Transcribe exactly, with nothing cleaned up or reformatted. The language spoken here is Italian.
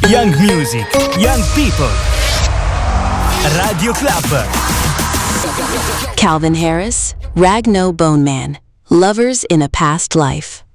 Young music, young people. Radio Club. Calvin Harris, Rag No Bone Man. Lovers in a Past Life.